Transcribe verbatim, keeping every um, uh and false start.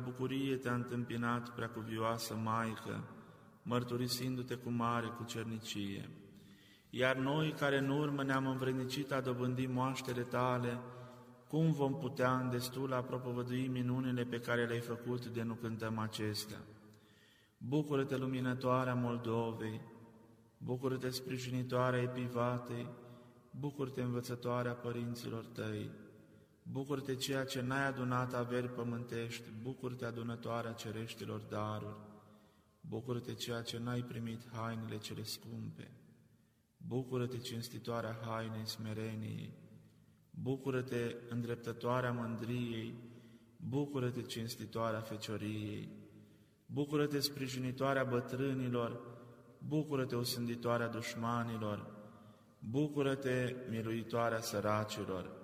bucurie te-a întâmpinat, preacuvioasă Maică, mărturisindu-te cu mare cucernicie. Iar noi, care în urmă ne-am învrednicit a dobândi moaștele tale, cum vom putea în destul a propovădui minunile pe care le-ai făcut de nu cântăm acestea? Bucură-te, luminătoarea Moldovei, bucură-te, sprijinitoarea Epivatei, bucură-te, învățătoarea părinților tăi, bucură-te, ceea ce n-ai adunat averi pământești, bucură-te, adunătoarea cereștilor daruri, bucură-te, ceea ce n-ai primit hainele cele scumpe, bucură-te, cinstitoarea hainei smereniei, bucură-te, îndreptătoarea mândriei, bucură-te, cinstitoarea fecioriei, bucură-te, sprijinitoarea bătrânilor, bucură-te, osânditoarea dușmanilor, bucură-te, miluitoarea săracilor,